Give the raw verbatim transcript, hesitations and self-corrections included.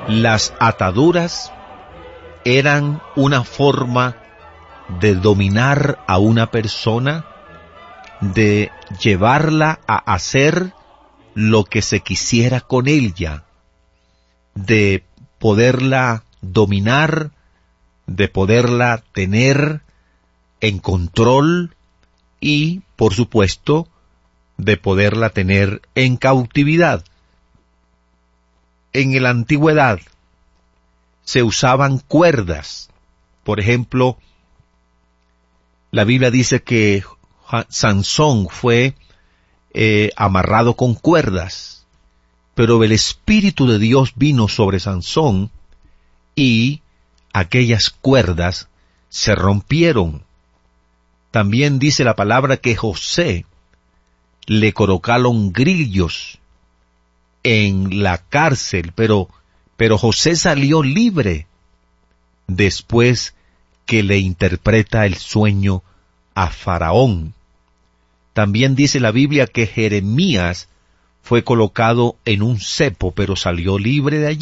Las ataduras eran una forma de dominar a una persona, de llevarla a hacer lo que se quisiera con ella, de poderla dominar, de poderla tener en control y, por supuesto, de poderla tener en cautividad. En la antigüedad se usaban cuerdas. Por ejemplo, la Biblia dice que Sansón fue eh, amarrado con cuerdas, pero el Espíritu de Dios vino sobre Sansón y aquellas cuerdas se rompieron. También dice la palabra que José le colocaron grillos en la cárcel, pero, pero José salió libre después que le interpreta el sueño a Faraón. También dice la Biblia que Jeremías fue colocado en un cepo, pero salió libre de allí.